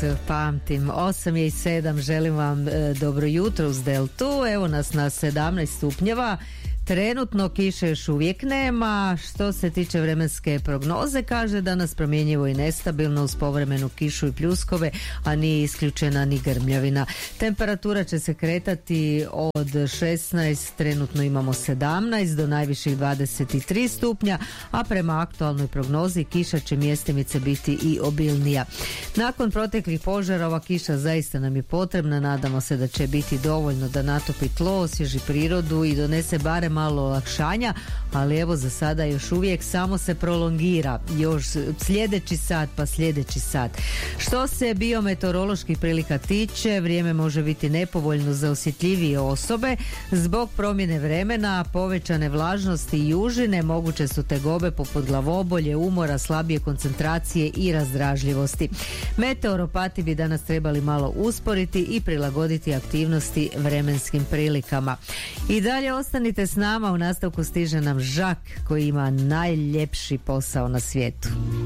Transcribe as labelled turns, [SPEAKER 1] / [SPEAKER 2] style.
[SPEAKER 1] Pamtim, 8:07, želim vam dobro jutro uz Deltu. Evo nas na 17 stupnjeva. Trenutno kiše još uvijek nema. Što se tiče vremenske prognoze, kaže danas promjenjivo i nestabilno uz povremenu kišu i pljuskove, a nije isključena ni grmljavina. Temperatura će se kretati od 16, trenutno imamo 17 do najviših 23 stupnja, a prema aktualnoj prognozi kiša će mjestimice biti i obilnija. Nakon proteklih požara ova kiša zaista nam je potrebna, nadamo se da će biti dovoljno da natopi tlo, osvježi prirodu i donese barem malo olakšanja, ali evo za sada još uvijek samo se prolongira, još sljedeći sat pa sljedeći sat. Što se biometeoroloških prilika tiče, vrijeme može biti nepovoljno za osjetljivije osobe zbog promjene vremena, povećane vlažnosti i južine, moguće su tegobe poput glavobolje, umora, slabije koncentracije i razdražljivosti. Meteoropati bi danas trebali malo usporiti i prilagoditi aktivnosti vremenskim prilikama. I dalje ostanite s nama, u nastavku stiže nam Žak koji ima najljepši posao na svijetu.